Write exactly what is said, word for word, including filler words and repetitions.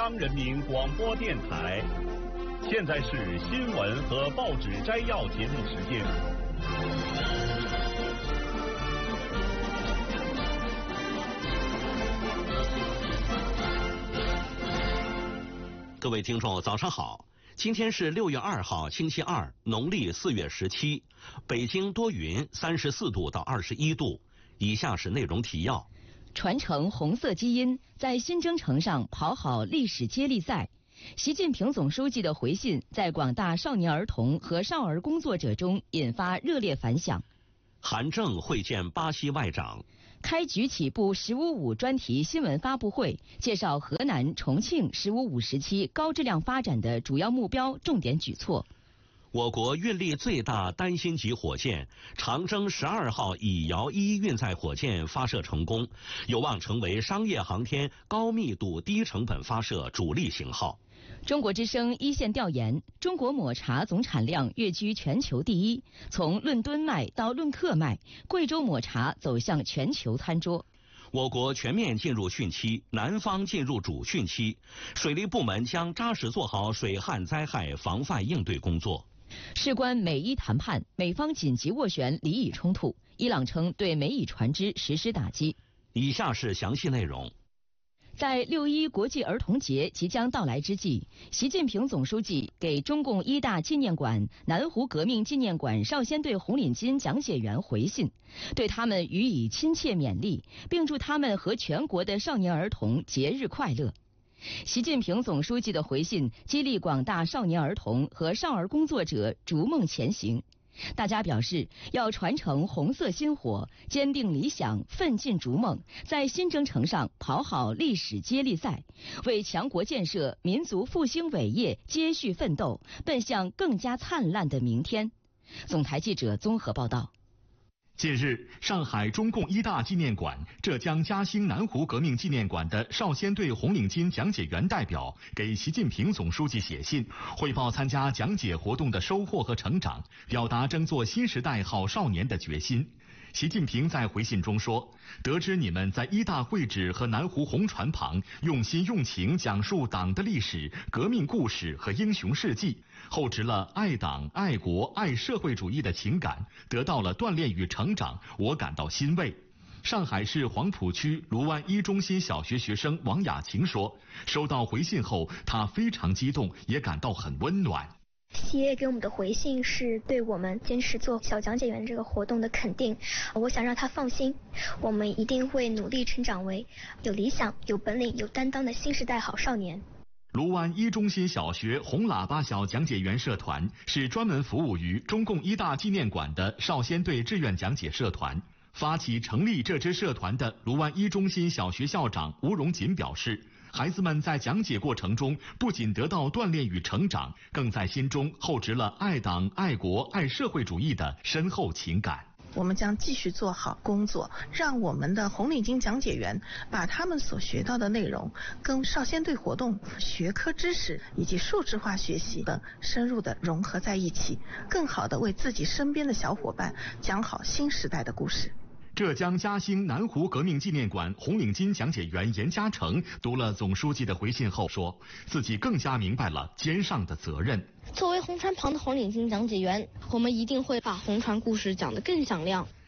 央人民广播电台，现在是新闻和报纸摘要节目时间。 各位听众，早上好！今天是六月二号，星期二，农历四月十七。北京多云，三十四度到二十一度。以下是内容提要。 传承红色基因，在新征程上跑好历史接力赛。习近平总书记的回信在广大少年儿童和少儿工作者中引发热烈反响。 韩正会见巴西外长。 开局起步“十五五”专题新闻发布会，介绍河南、重庆“十五五”时期高质量发展的主要目标、重点举措。 我国运力最大单星级火箭长征十二号乙遥一运载火箭发射成功，有望成为商业航天高密度低成本发射主力型号。 中国之声一线调研，中国抹茶总产量跃居全球第一，从论吨卖到论克卖，贵州抹茶走向全球餐桌。 我国全面进入汛期，南方进入主汛期，水利部门将扎实做好水旱灾害防范应对工作。 事关美伊谈判，美方紧急斡旋黎以冲突，伊朗称对美以船只实施打击。 以下是详细内容。 在六一国际儿童节即将到来之际，习近平总书记给中共一大纪念馆、南湖革命纪念馆少先队红领巾讲解员回信，对他们予以亲切勉励，并祝他们和全国的少年儿童节日快乐。习近平总书记的回信激励广大少年儿童和少儿工作者逐梦前行。大家表示要传承红色薪火，坚定理想，奋进逐梦，在新征程上跑好历史接力赛，为强国建设、民族复兴伟业接续奋斗，奔向更加灿烂的明天。总台记者综合报道。 近日，上海中共一大纪念馆、浙江嘉兴南湖革命纪念馆的少先队红领巾讲解员代表给习近平总书记写信，汇报参加讲解活动的收获和成长，表达争做新时代好少年的决心。习近平在回信中说，得知你们在一大会址和南湖红船旁用心用情讲述党的历史、革命故事和英雄事迹，厚植了爱党、爱国、爱社会主义的情感，得到了锻炼与成长，我感到欣慰。上海市黄浦区卢湾一中心小学学生王雅晴说，收到回信后，她非常激动，也感到很温暖。 企业给我们的回信是对我们坚持做小讲解员这个活动的肯定，我想让他放心，我们一定会努力成长为有理想、有本领、有担当的新时代好少年。 卢湾一中心小学红喇叭小讲解员社团是专门服务于中共一大纪念馆的少先队志愿讲解社团。发起成立这支社团的卢湾一中心小学校长吴荣锦表示，孩子们在讲解过程中不仅得到锻炼与成长，更在心中厚植了爱党、爱国、爱社会主义的深厚情感。 我们将继续做好工作，让我们的红领巾讲解员把他们所学到的内容跟少先队活动、学科知识以及数字化学习等深入的融合在一起，更好的为自己身边的小伙伴讲好新时代的故事。 浙江嘉兴南湖革命纪念馆红领巾讲解员严嘉诚读了总书记的回信后说，自己更加明白了肩上的责任。 作为红船旁的红领巾讲解员，我们一定会把红船故事讲得更响亮，